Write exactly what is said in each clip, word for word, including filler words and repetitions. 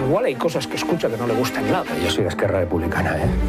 igual hay cosas que escucha que no le gustan nada. Yo soy de Esquerra Republicana, ¿eh?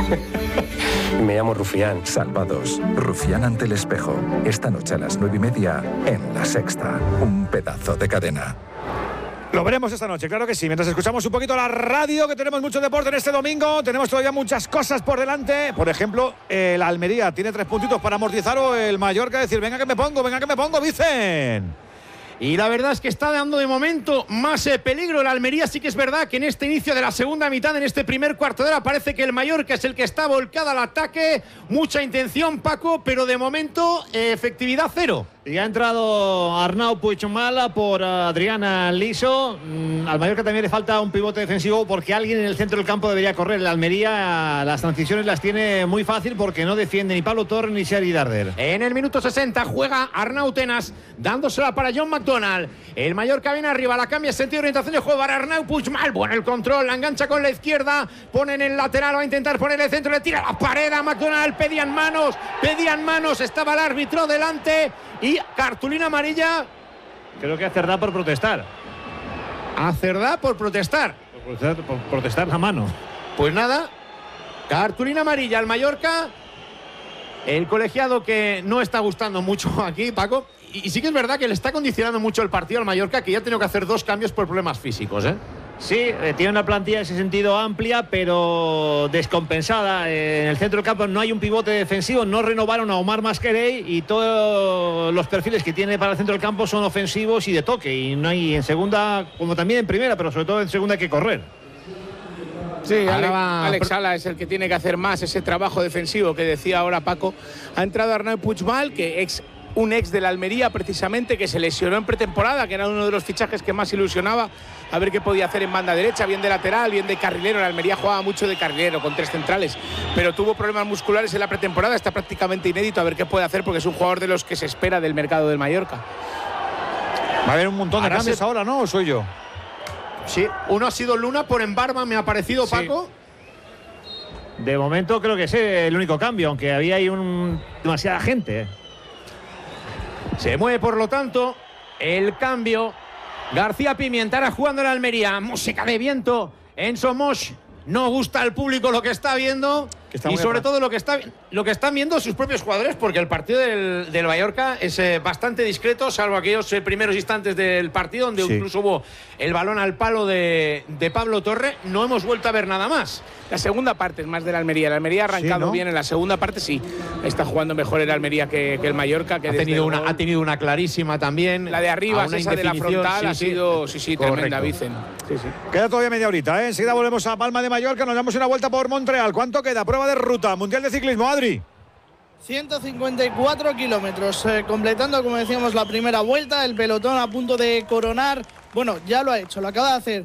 Y me llamo Rufián. Salvados. Rufián ante el espejo. Esta noche a las nueve y media en La Sexta. Un pedazo de cadena. Lo veremos esta noche, claro que sí. Mientras escuchamos un poquito la radio, que tenemos mucho deporte en este domingo, tenemos todavía muchas cosas por delante. Por ejemplo, el Almería tiene tres puntitos para amortizar, o el Mallorca decir, venga que me pongo, venga que me pongo, Vicen. Y la verdad es que está dando de momento más eh, peligro el Almería. Sí que es verdad que en este inicio de la segunda mitad, en este primer cuarto de hora, parece que el Mallorca es el que está volcado al ataque. Mucha intención, Paco, pero de momento eh, efectividad cero. Y ha entrado Arnau Puigdemala por Adriana Liso. Mm, al Mallorca también le falta un pivote defensivo porque alguien en el centro del campo debería correr. El Almería las transiciones las tiene muy fácil porque no defiende ni Pablo Torre ni Xavi Darder. En el minuto sesenta juega Arnau Tenas, dándosela para John McDonald. El Mallorca viene arriba, la cambia sentido de orientación de juego para Arnau Puigdemala. Bueno, el control, la engancha con la izquierda, pone en el lateral, va a intentar poner el centro, le tira la pared a McDonald. Pedían manos, pedían manos, estaba el árbitro delante. Y cartulina amarilla. Creo que a Cerdá por protestar. A Cerdá por protestar. Por protestar, por protestar la mano. Pues nada, cartulina amarilla al Mallorca. El colegiado que no está gustando mucho aquí, Paco. Y, y sí que es verdad que le está condicionando mucho el partido al Mallorca, que ya ha tenido que hacer dos cambios por problemas físicos, ¿eh? Sí, eh, tiene una plantilla en ese sentido amplia, pero descompensada. Eh, en el centro del campo no hay un pivote defensivo, no renovaron a Omar Masquerey y todos los perfiles que tiene para el centro del campo son ofensivos y de toque. Y no hay en segunda, como también en primera, pero sobre todo en segunda hay que correr. Sí, Ahora Alex, va... Alex Sala es el que tiene que hacer más ese trabajo defensivo que decía ahora Paco. Ha entrado Arnau Puigdemala, que ex un ex de la Almería precisamente, que se lesionó en pretemporada, que era uno de los fichajes que más ilusionaba, a ver qué podía hacer en banda derecha, bien de lateral, bien de carrilero. La Almería jugaba mucho de carrilero con tres centrales, pero tuvo problemas musculares en la pretemporada, está prácticamente inédito, a ver qué puede hacer, porque es un jugador de los que se espera del mercado del Mallorca. Va a haber un montón de Ahora cambios se... ahora, ¿no? ¿O soy yo? Sí, uno ha sido Luna por Embarba, me ha parecido, Paco. Sí. De momento creo que es el único cambio, aunque había ahí un... demasiada gente. Se mueve, por lo tanto, el cambio. García Pimienta jugando en la Almería. Música de viento en Somos. No gusta al público lo que está viendo. Que está y sobre todo lo que, está, lo que están viendo sus propios jugadores, porque el partido del, del Mallorca es eh, bastante discreto, salvo aquellos eh, primeros instantes del partido, donde sí. incluso hubo el balón al palo de, de Pablo Torre. No hemos vuelto a ver nada más. La segunda parte es más de la Almería. La Almería ha arrancado sí, ¿no? bien. En la segunda parte sí. Está jugando mejor el Almería que, que el Mallorca. Que ha, tenido una, ha tenido una clarísima también. La de arriba, esa de la frontal, sí, ha sido sí, sí, tremenda, Vicen. Sí, sí. Queda todavía media horita, ¿eh? Enseguida volvemos a Palma de Mallorca. Nos damos una vuelta por Montreal. ¿Cuánto queda? Prueba de ruta. Mundial de ciclismo, Adri. ciento cincuenta y cuatro kilómetros, eh, completando, como decíamos, la primera vuelta. El pelotón a punto de coronar. Bueno, ya lo ha hecho, lo acaba de hacer.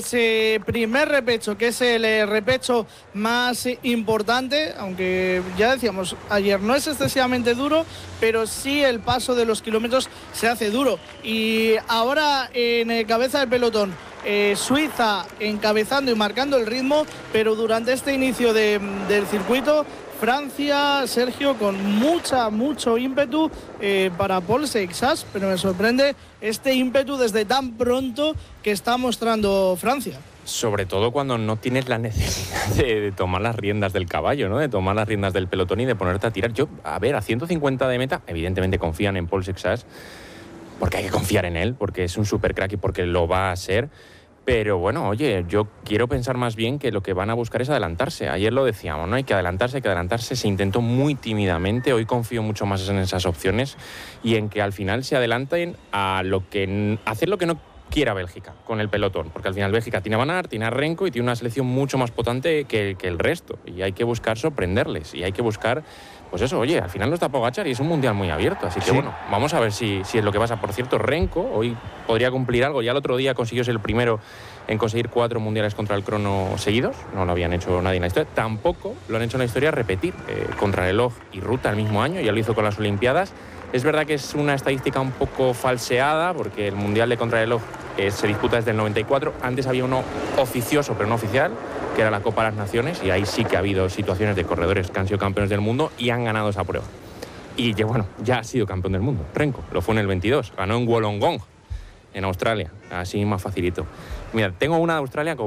Ese primer repecho, que es el eh, repecho más eh, importante, aunque ya decíamos, ayer no es excesivamente duro, pero sí el paso de los kilómetros se hace duro. Y ahora en eh, cabeza del pelotón, eh, Suiza encabezando y marcando el ritmo, pero durante este inicio de, del circuito, Francia, Sergio, con mucha, mucho ímpetu eh, para Paul Seixas, pero me sorprende este ímpetu desde tan pronto que está mostrando Francia. Sobre todo cuando no tienes la necesidad de, de tomar las riendas del caballo, ¿no? De tomar las riendas del pelotón y de ponerte a tirar. Yo, a ver, a ciento cincuenta de meta, evidentemente confían en Paul Seixas, porque hay que confiar en él, porque es un super crack y porque lo va a ser. Pero bueno, oye, yo quiero pensar más bien que lo que van a buscar es adelantarse. Ayer lo decíamos, ¿no? Hay que adelantarse, hay que adelantarse. Se intentó muy tímidamente. Hoy confío mucho más en esas opciones y en que al final se adelanten a lo que hacer lo que no quiera Bélgica con el pelotón. Porque al final Bélgica tiene a Van Aert, tiene a Renko y tiene una selección mucho más potente que, que el resto. Y hay que buscar sorprenderles. Y hay que buscar... Pues eso, oye, al final no está Pogačar y es un mundial muy abierto, así que sí. bueno, vamos a ver si, si es lo que pasa. Por cierto, Renko hoy podría cumplir algo, ya el otro día consiguió ser el primero en conseguir cuatro mundiales contra el crono seguidos, no lo habían hecho nadie en la historia, tampoco lo han hecho en la historia repetir, eh, contrarreloj y ruta el mismo año, ya lo hizo con las Olimpiadas. Es verdad que es una estadística un poco falseada, porque el mundial de contrarreloj eh, se disputa desde el noventa y cuatro, antes había uno oficioso pero no oficial, que era la Copa de las Naciones, y ahí sí que ha habido situaciones de corredores que han sido campeones del mundo y han ganado esa prueba. Y que, bueno, ya ha sido campeón del mundo. Renko lo fue en el veintidós, ganó en Wollongong, en Australia, así más facilito. Mira, tengo una de Australia